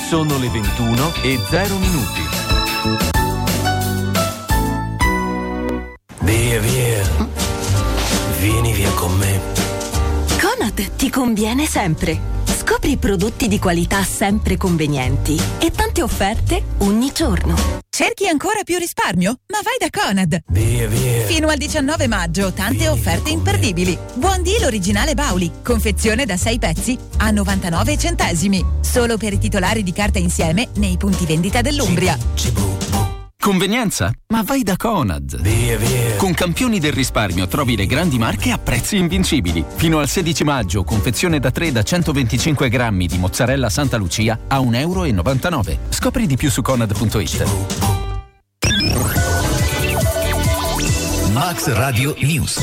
Sono le 21:0. Via, via. Vieni via con me. Conad ti conviene sempre. Scopri prodotti di qualità sempre convenienti e tante offerte ogni giorno. Cerchi ancora più risparmio? Ma vai da Conad! Via, via. Fino al 19 maggio, tante offerte imperdibili. Buon deal originale Bauli, confezione da 6 pezzi a 99 centesimi. Solo per i titolari di carta insieme nei punti vendita dell'Umbria. Convenienza? Ma vai da Conad. Via, via. Con Campioni del risparmio trovi le grandi marche a prezzi invincibili. Fino al 16 maggio, confezione da 3 da 125 grammi di mozzarella Santa Lucia a €1,99. Scopri di più su Conad.it. Max Radio News.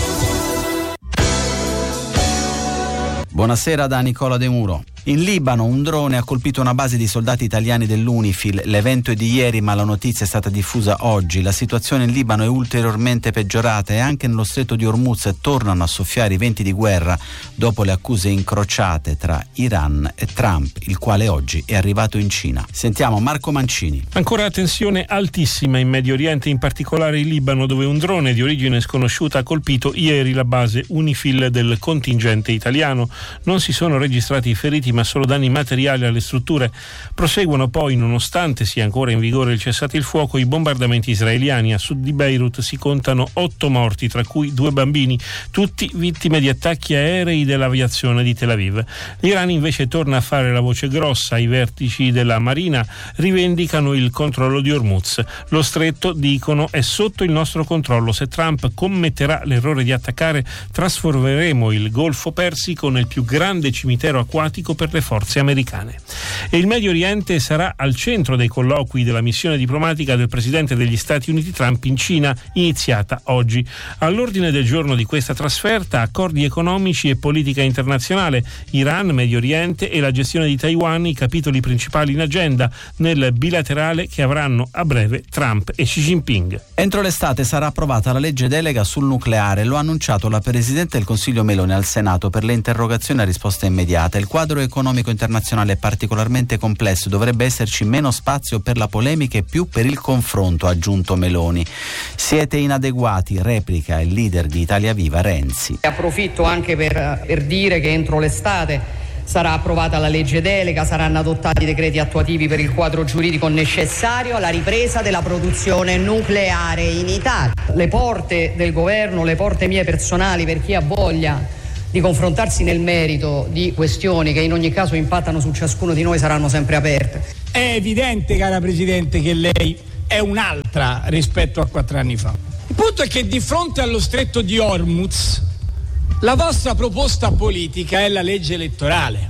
Buonasera da Nicola De Muro. In Libano un drone ha colpito una base di soldati italiani dell'UNIFIL. L'evento è di ieri, ma la notizia è stata diffusa oggi. La situazione in Libano è ulteriormente peggiorata e anche nello stretto di Hormuz tornano a soffiare i venti di guerra dopo le accuse incrociate tra Iran e Trump, il quale oggi è arrivato in Cina. Sentiamo Marco Mancini. Ancora tensione altissima in Medio Oriente, in particolare in Libano, dove un drone di origine sconosciuta ha colpito ieri la base UNIFIL del contingente italiano. Non si sono registrati feriti, ma solo danni materiali alle strutture. Proseguono poi, nonostante sia ancora in vigore il cessate il fuoco, i bombardamenti israeliani. A sud di Beirut si contano 8 morti, tra cui 2 bambini, tutti vittime di attacchi aerei dell'aviazione di Tel Aviv. L'Iran invece torna a fare la voce grossa. I vertici della Marina rivendicano il controllo di Hormuz. Lo stretto, dicono, è sotto il nostro controllo. Se Trump commetterà l'errore di attaccare, trasformeremo il Golfo Persico nel più grande cimitero acquatico per le forze americane. E il Medio Oriente sarà al centro dei colloqui della missione diplomatica del presidente degli Stati Uniti Trump in Cina, iniziata oggi. All'ordine del giorno di questa trasferta, accordi economici e politica internazionale, Iran, Medio Oriente e la gestione di Taiwan, i capitoli principali in agenda nel bilaterale che avranno a breve Trump e Xi Jinping. Entro l'estate sarà approvata la legge delega sul nucleare. Lo ha annunciato la Presidente del Consiglio Meloni al Senato per le interrogazioni a risposta immediata. Il quadro economico internazionale è particolarmente complesso, dovrebbe esserci meno spazio per la polemica e più per il confronto, ha aggiunto Meloni. Siete inadeguati, replica il leader di Italia Viva Renzi. Approfitto anche per dire che entro l'estate sarà approvata la legge delega, saranno adottati i decreti attuativi per il quadro giuridico necessario alla ripresa della produzione nucleare in Italia. Le porte del governo, le porte mie personali, per chi ha voglia di confrontarsi nel merito di questioni che in ogni caso impattano su ciascuno di noi, saranno sempre aperte. È evidente, cara Presidente, che lei è un'altra rispetto a 4 anni fa. Il punto è che di fronte allo stretto di Hormuz la vostra proposta politica è la legge elettorale,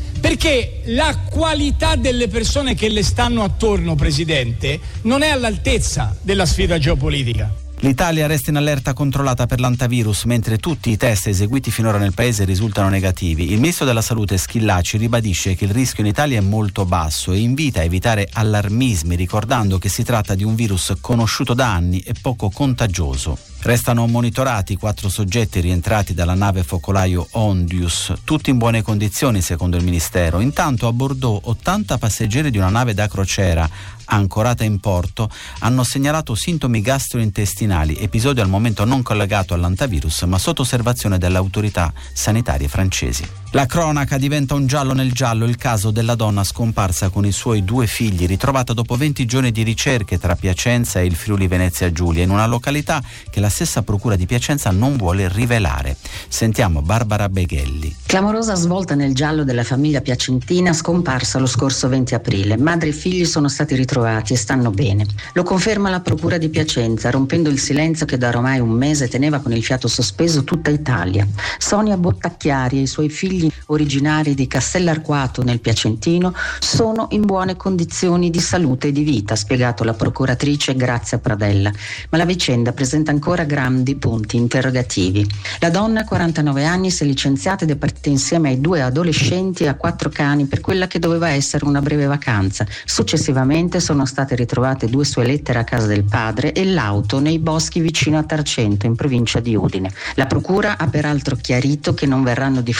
perché la qualità delle persone che le stanno attorno, Presidente, non è all'altezza della sfida geopolitica. L'Italia resta in allerta controllata per l'antivirus, mentre tutti i test eseguiti finora nel paese risultano negativi. Il ministro della Salute Schillaci ribadisce che il rischio in Italia è molto basso e invita a evitare allarmismi, ricordando che si tratta di un virus conosciuto da anni e poco contagioso. Restano monitorati 4 soggetti rientrati dalla nave focolaio Ondius, tutti in buone condizioni secondo il Ministero. Intanto a Bordeaux 80 passeggeri di una nave da crociera ancorata in porto hanno segnalato sintomi gastrointestinali, episodio al momento non collegato all'antivirus ma sotto osservazione delle autorità sanitarie francesi. La cronaca diventa un giallo nel giallo, il caso della donna scomparsa con i suoi 2 figli, ritrovata dopo 20 giorni di ricerche tra Piacenza e il Friuli Venezia Giulia, in una località che la stessa procura di Piacenza non vuole rivelare. Sentiamo Barbara Beghelli. Clamorosa svolta nel giallo della famiglia piacentina scomparsa lo scorso 20 aprile. Madre e figli sono stati ritrovati e stanno bene. Lo conferma la procura di Piacenza, rompendo il silenzio che da ormai un mese teneva con il fiato sospeso tutta Italia. Sonia Bottacchiari e i suoi figli, originari di Castellarquato nel Piacentino, sono in buone condizioni di salute e di vita, ha spiegato la procuratrice Grazia Pradella, ma la vicenda presenta ancora grandi punti interrogativi. La donna, 49 anni, si è licenziata ed è partita insieme ai 2 adolescenti e a 4 cani per quella che doveva essere una breve vacanza. Successivamente sono state ritrovate 2 sue lettere a casa del padre e l'auto nei boschi vicino a Tarcento, in provincia di Udine. La procura ha peraltro chiarito che non verranno diffusi ulteriori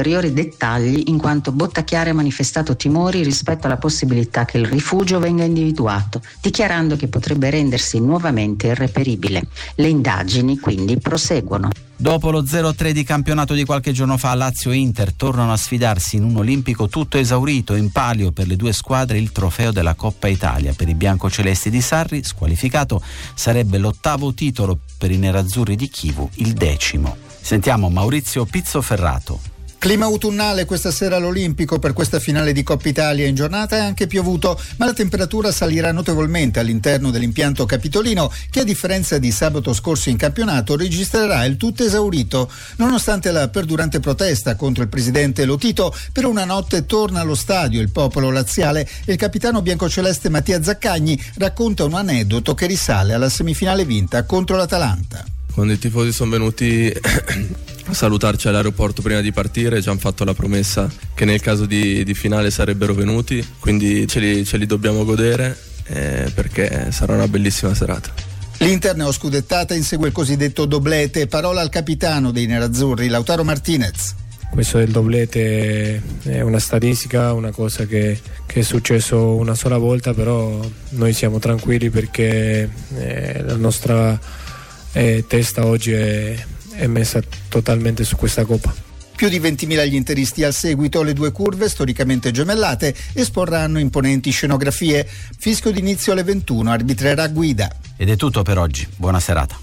ulteriori dettagli in quanto Bottachiare ha manifestato timori rispetto alla possibilità che il rifugio venga individuato, dichiarando che potrebbe rendersi nuovamente irreperibile. Le indagini quindi proseguono. Dopo lo 0-3 di campionato di qualche giorno fa, Lazio e Inter tornano a sfidarsi in un olimpico tutto esaurito. In palio per le due squadre il trofeo della Coppa Italia. Per i biancocelesti di Sarri, squalificato, sarebbe l'8° titolo, per i nerazzurri di Chivu il 10°. Sentiamo Maurizio Pizzoferrato. Clima autunnale questa sera all'Olimpico per questa finale di Coppa Italia. In giornata è anche piovuto, ma la temperatura salirà notevolmente all'interno dell'impianto capitolino, che a differenza di sabato scorso in campionato registrerà il tutto esaurito. Nonostante la perdurante protesta contro il presidente Lotito, per una notte torna allo stadio il popolo laziale e il capitano biancoceleste Mattia Zaccagni racconta un aneddoto che risale alla semifinale vinta contro l'Atalanta. Quando i tifosi sono venuti a salutarci all'aeroporto prima di partire, ci hanno fatto la promessa che nel caso di finale sarebbero venuti, quindi ce li dobbiamo godere perché sarà una bellissima serata. L'Inter neoscudettata insegue il cosiddetto doblete. Parola al capitano dei nerazzurri, Lautaro Martinez. Questo del doblete è una statistica, una cosa che è successo una sola volta, però noi siamo tranquilli perché la nostra testa oggi è messa totalmente su questa Coppa. Più di 20.000 gli interisti al seguito. Le due curve, storicamente gemellate, esporranno imponenti scenografie. Fischio d'inizio alle 21, arbitrerà Guida. Ed è tutto per oggi, buona serata.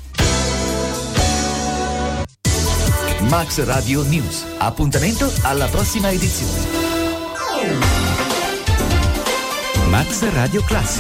Max Radio News, appuntamento alla prossima edizione. Max Radio Classico.